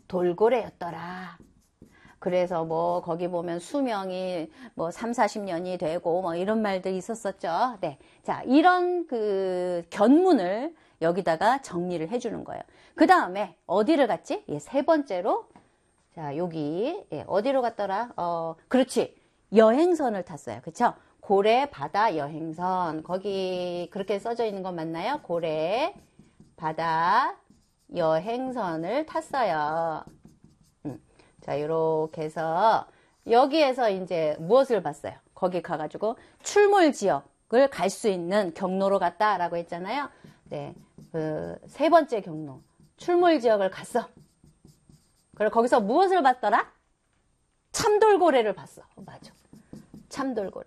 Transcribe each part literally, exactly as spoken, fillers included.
돌고래였더라. 그래서 뭐 거기 보면 수명이 뭐 삼사십 년이 되고 뭐 이런 말들이 있었었죠. 네. 자, 이런 그 견문을 여기다가 정리를 해주는 거예요. 그 다음에 어디를 갔지? 예, 세 번째로 자, 여기 예, 어디로 갔더라? 어, 그렇지. 여행선을 탔어요. 그쵸? 고래 바다 여행선. 거기 그렇게 써져 있는 건 맞나요? 고래 바다 여행선을 탔어요. 음. 자, 요렇게 해서 여기에서 이제 무엇을 봤어요? 거기 가가지고 출몰 지역을 갈 수 있는 경로로 갔다라고 했잖아요. 네, 그 세 번째 경로 출몰 지역을 갔어. 그리고 거기서 무엇을 봤더라? 참돌고래를 봤어. 어, 맞아. 참돌고래.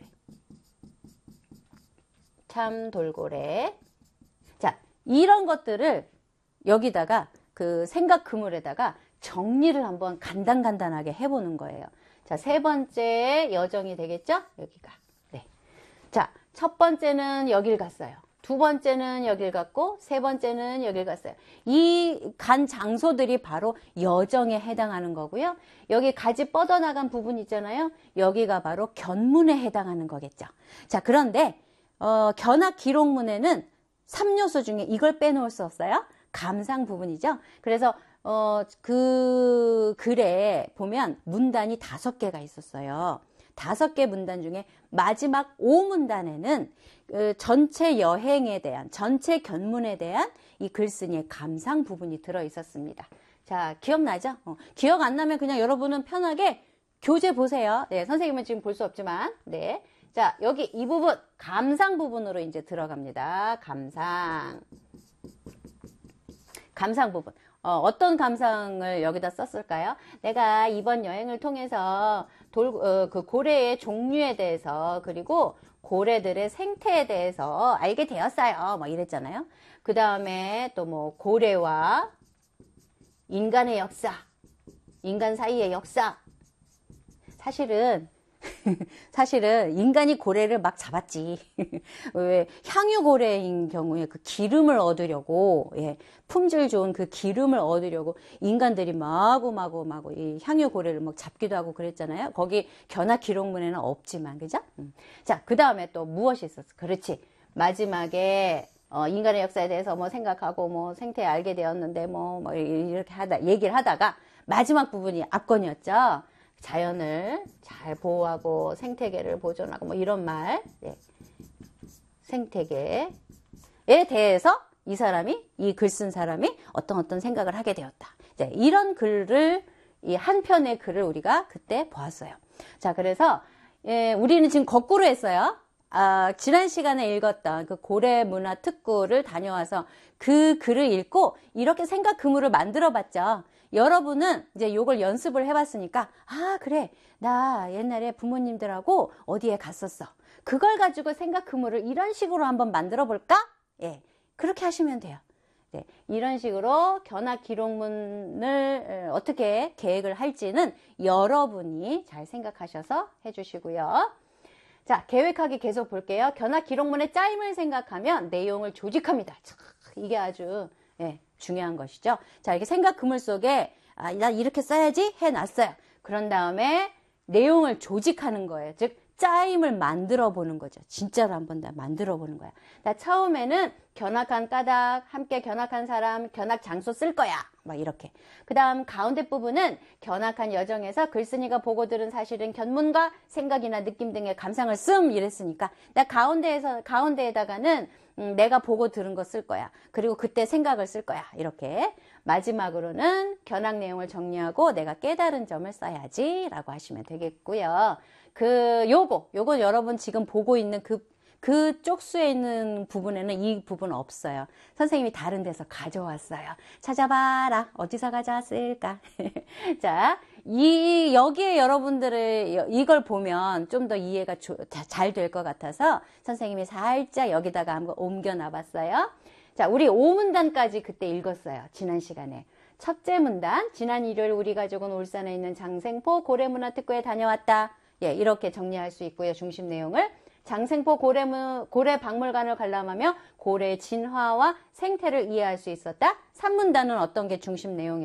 참돌고래. 자, 이런 것들을 여기다가 그 생각 그물에다가 정리를 한번 간단간단하게 해보는 거예요. 자, 세 번째 여정이 되겠죠? 여기가. 네. 자, 첫 번째는 여길 갔어요. 두 번째는 여길 갔고, 세 번째는 여길 갔어요. 이 간 장소들이 바로 여정에 해당하는 거고요. 여기 가지 뻗어나간 부분 있잖아요. 여기가 바로 견문에 해당하는 거겠죠. 자, 그런데 어, 견학 기록문에는 삼 요소 중에 이걸 빼놓을 수 없어요. 감상 부분이죠. 그래서 어, 그 글에 보면 문단이 다섯 개가 있었어요. 다섯 개 문단 중에 마지막 오 문단에는 그 전체 여행에 대한, 전체 견문에 대한 이 글쓴이의 감상 부분이 들어 있었습니다. 자, 기억나죠? 어, 기억 안 나면 그냥 여러분은 편하게 교재 보세요. 네, 선생님은 지금 볼 수 없지만, 네. 자, 여기 이 부분, 감상 부분으로 이제 들어갑니다. 감상. 감상 부분. 어, 어떤 감상을 여기다 썼을까요? 내가 이번 여행을 통해서 돌, 어, 그 고래의 종류에 대해서 그리고 고래들의 생태에 대해서 알게 되었어요. 뭐 이랬잖아요. 그 다음에 또 뭐 고래와 인간의 역사, 인간 사이의 역사. 사실은 사실은 인간이 고래를 막 잡았지. 왜 향유고래인 경우에 그 기름을 얻으려고, 예, 품질 좋은 그 기름을 얻으려고 인간들이 마구마구 마구 이 향유고래를 막 잡기도 하고 그랬잖아요. 거기 견학 기록문에는 없지만, 그죠? 음. 자, 그 다음에 또 무엇이 있었어? 그렇지. 마지막에 어, 인간의 역사에 대해서 뭐 생각하고 뭐 생태 알게 되었는데 뭐, 뭐 이렇게 하다 얘기를 하다가 마지막 부분이 압권이었죠. 자연을 잘 보호하고 생태계를 보존하고 뭐 이런 말, 예. 생태계에 대해서 이 사람이, 이 글 쓴 사람이 어떤 어떤 생각을 하게 되었다. 이제 이런 글을, 이 한 편의 글을 우리가 그때 보았어요. 자, 그래서 예, 우리는 지금 거꾸로 했어요. 아, 지난 시간에 읽었던 그 고래문화 특구를 다녀와서 그 글을 읽고 이렇게 생각 그물을 만들어 봤죠. 여러분은 이제 요걸 연습을 해봤으니까, 아, 그래. 나 옛날에 부모님들하고 어디에 갔었어. 그걸 가지고 생각 그물을 이런 식으로 한번 만들어 볼까? 예. 그렇게 하시면 돼요. 네. 이런 식으로 견학 기록문을 어떻게 계획을 할지는 여러분이 잘 생각하셔서 해주시고요. 자, 계획하기 계속 볼게요. 견학 기록문의 짜임을 생각하면 내용을 조직합니다. 이게 아주, 예. 중요한 것이죠. 자, 이렇게 생각 그물 속에 아, 나 이렇게 써야지 해놨어요. 그런 다음에 내용을 조직하는 거예요. 즉 짜임을 만들어 보는 거죠. 진짜로 한번 다 만들어 보는 거야. 자, 처음에는 견학한 까닭, 함께 견학한 사람, 견학 장소 쓸 거야. 막 이렇게. 그 다음 가운데 부분은 견학한 여정에서 글쓴이가 보고 들은 사실은 견문과 생각이나 느낌 등의 감상을 씀 이랬으니까 나 가운데에서 가운데에다가는 음, 내가 보고 들은 거 쓸 거야. 그리고 그때 생각을 쓸 거야. 이렇게. 마지막으로는 견학 내용을 정리하고 내가 깨달은 점을 써야지 라고 하시면 되겠고요. 그 요거 요거 여러분 지금 보고 있는 그 그 쪽수에 있는 부분에는 이 부분 없어요. 선생님이 다른 데서 가져왔어요. 찾아봐라. 어디서 가져왔을까? 자, 이 여기에 여러분들의 이걸 보면 좀 더 이해가 잘 될 것 같아서 선생님이 살짝 여기다가 한번 옮겨 놔봤어요. 자, 우리 오 문단까지 그때 읽었어요. 지난 시간에. 첫째 문단, 지난 일요일 우리 가족은 울산에 있는 장생포 고래문화특구에 다녀왔다. 예, 이렇게 정리할 수 있고요. 중심 내용을. 장생포 고래문, 고래박물관을 관람하며 고래의 진화와 생태를 이해할 수 있었다. 삼 문단은 어떤 게 중심 내용이었어요?